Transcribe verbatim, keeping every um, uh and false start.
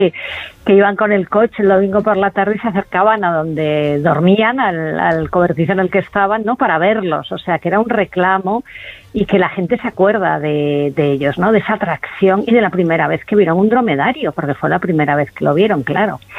que iban con el coche el domingo por la tarde y se acercaban a donde dormían, al, al cobertizo en el que estaban, ¿no? Para verlos, o sea, que era un reclamo y que la gente se acuerda de, de ellos, ¿no? De esa atracción y de la primera vez que vieron un dromedario, porque fue la primera vez que lo vieron, claro.